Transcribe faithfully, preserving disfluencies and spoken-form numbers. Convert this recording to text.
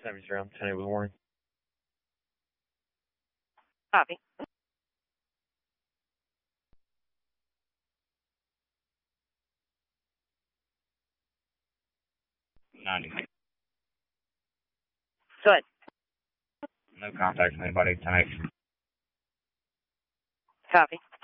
seventy around ten eight with warning. Copy. ninety. Go ahead. No contact from anybody, ten eight. Copy.